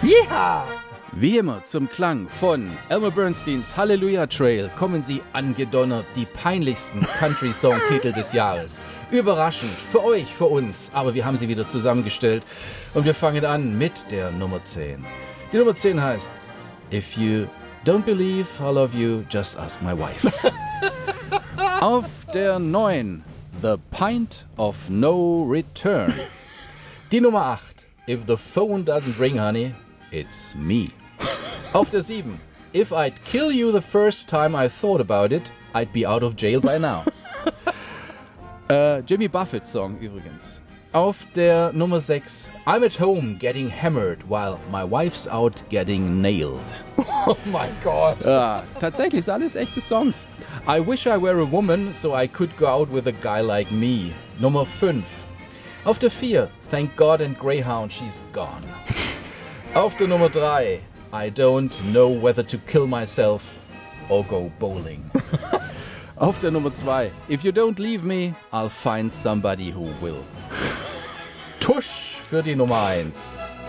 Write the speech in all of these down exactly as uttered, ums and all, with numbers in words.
Ja! Wie immer zum Klang von Elmer Bernsteins Hallelujah Trail kommen sie angedonnert, die peinlichsten Country-Song-Titel des Jahres. Überraschend, für euch, für uns, aber wir haben sie wieder zusammengestellt und wir fangen an mit der Nummer zehn. Die Nummer zehn heißt If you don't believe I love you, just ask my wife. Auf der neun The Pint of No Return. Die Nummer acht If the phone doesn't ring, honey, it's me. Auf der sieben If I'd kill you the first time I thought about it, I'd be out of jail by now. äh, Jimmy Buffett Song übrigens. Auf der Nummer sechs I'm at home getting hammered while my wife's out getting nailed. Oh mein Gott. Ah, tatsächlich sind alles echte Songs. I wish I were a woman so I could go out with a guy like me. Nummer fünf. Auf der vier Thank God and Greyhound she's gone. Auf der Nummer drei I don't know whether to kill myself or go bowling. Auf der Nummer zwei If you don't leave me, I'll find somebody who will. Tusch für die Nummer eins.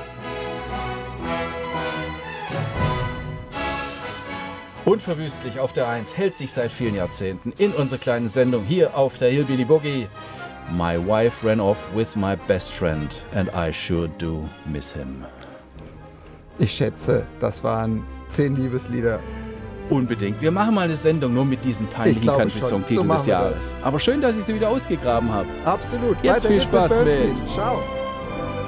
Unverwüstlich auf der eins hält sich seit vielen Jahrzehnten in unserer kleinen Sendung hier auf der Hillbilly Boogie. My wife ran off with my best friend and I sure do miss him. Ich schätze, das waren zehn Liebeslieder. Unbedingt. Wir machen mal eine Sendung nur mit diesen peinlichen Country-Song-Titeln So des Jahres. das. Aber schön, dass ich sie wieder ausgegraben habe. Absolut. Jetzt Weiter viel geht's Spaß mit Bernstein. mit. Ciao.